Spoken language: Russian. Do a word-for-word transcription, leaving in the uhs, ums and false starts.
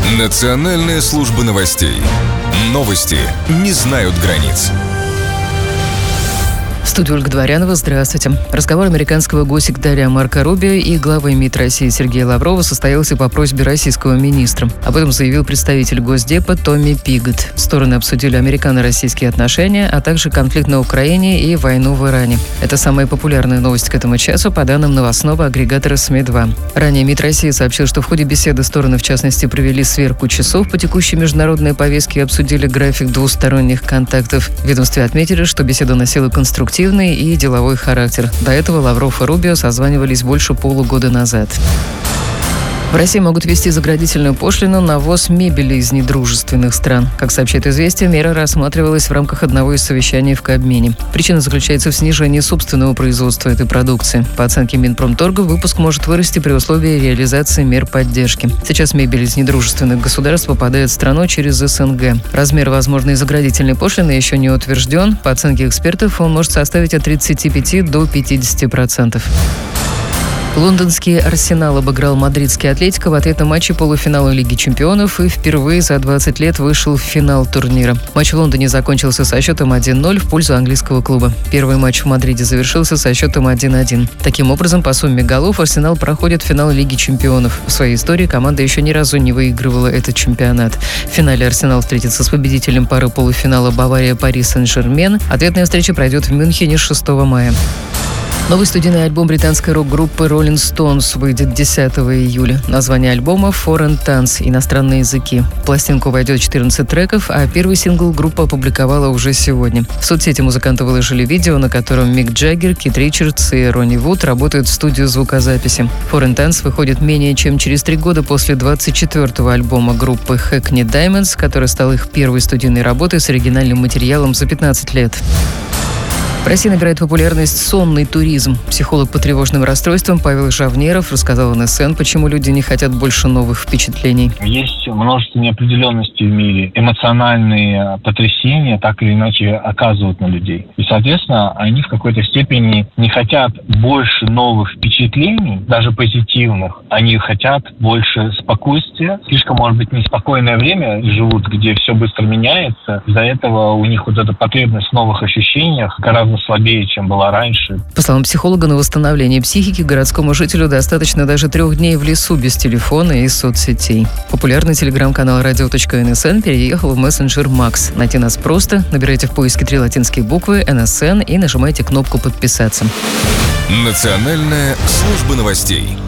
Национальная служба новостей. Новости не знают границ. В студии Ольга Дворянова. Здравствуйте. Разговор американского госсекретаря Марко Рубио и главы МИД России Сергея Лаврова состоялся по просьбе российского министра. Об этом заявил представитель Госдепа Томми Пиготт. Стороны обсудили американо-российские отношения, а также конфликт на Украине и войну в Иране. Это самая популярная новость к этому часу по данным новостного агрегатора СМИ два. Ранее МИД России сообщил, что в ходе беседы стороны, в частности, провели сверку часов по текущей международной повестке и обсудили график двусторонних контактов. В ведомстве отметили, что беседа носила конструктивный и деловой характер. До этого Лавров и Рубио созванивались больше полугода назад. В России могут ввести заградительную пошлину на ввоз мебели из недружественных стран. Как сообщает «Известия», мера рассматривалась в рамках одного из совещаний в Кабмине. Причина заключается в снижении собственного производства этой продукции. По оценке Минпромторга, выпуск может вырасти при условии реализации мер поддержки. Сейчас мебель из недружественных государств попадает в страну через СНГ. Размер возможной заградительной пошлины еще не утвержден. По оценке экспертов, он может составить от тридцати пяти до пятидесяти процентов. Лондонский «Арсенал» обыграл мадридский «Атлетико» в ответном матче полуфинала Лиги чемпионов и впервые за двадцать лет вышел в финал турнира. Матч в Лондоне закончился со счетом один ноль в пользу английского клуба. Первый матч в Мадриде завершился со счетом один один. Таким образом, по сумме голов «Арсенал» проходит финал Лиги чемпионов. В своей истории команда еще ни разу не выигрывала этот чемпионат. В финале «Арсенал» встретится с победителем пары полуфинала «Бавария-Пари Сен-Жермен». Ответная встреча пройдет в Мюнхене шестого мая. Новый студийный альбом британской рок-группы Rolling Stones выйдет десятого июля. Название альбома «Foreign Tongues» – иностранные языки. В пластинку войдет четырнадцать треков, а первый сингл группа опубликовала уже сегодня. В соцсети музыканты выложили видео, на котором Мик Джаггер, Кит Ричардс и Ронни Вуд работают в студию звукозаписи. «Foreign Tongues» выходит менее чем через три года после двадцать четвёртого альбома группы Hackney Diamonds, который стал их первой студийной работой с оригинальным материалом за пятнадцать лет. В России набирает популярность сонный туризм. Психолог по тревожным расстройствам Павел Жавнеров рассказал эн эс эн, почему люди не хотят больше новых впечатлений. Есть множество неопределенностей в мире. Эмоциональные потрясения так или иначе оказывают на людей. И, соответственно, они в какой-то степени не хотят больше новых впечатлений, даже позитивных. Они хотят больше спокойствия. Слишком, может быть, неспокойное время живут, где все быстро меняется. Из-за этого у них вот эта потребность в новых ощущениях гораздо слабее, чем была раньше. По словам психолога, на восстановление психики городскому жителю достаточно даже трех дней в лесу без телефона и соцсетей. Популярный телеграм-канал радио точка эн эс эн переехал в мессенджер Макс. Найти нас просто. Набирайте в поиске три латинские буквы эн эс эн и нажимайте кнопку «Подписаться». Национальная служба новостей.